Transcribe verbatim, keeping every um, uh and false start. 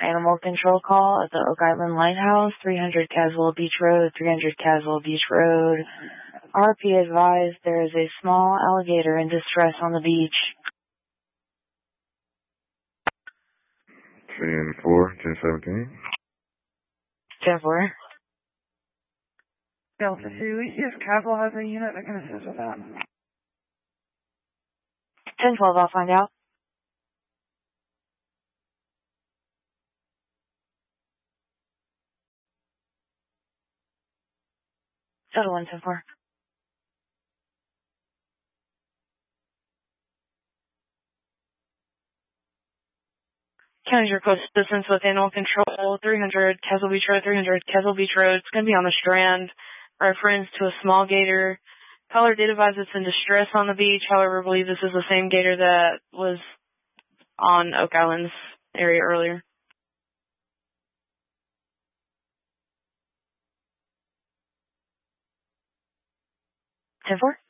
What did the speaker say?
animal control call at the Oak Island Lighthouse, three hundred Caswell Beach Road, three hundred Caswell Beach Road. R P advised there is a small alligator in distress on the beach. ten four, ten seventeen. ten four. Delta two, we see if Caswell has a unit that can assist with that. ten twelve, I'll find out. Delta one, ten four. County's request assistance with animal control, three hundred Castle Beach Road, three hundred Castle Beach Road. It's going to be on the Strand. Reference to a small gator. Caller did advise it's in distress on the beach. However, I believe this is the same gator that was on Oak Island's area earlier. ten four.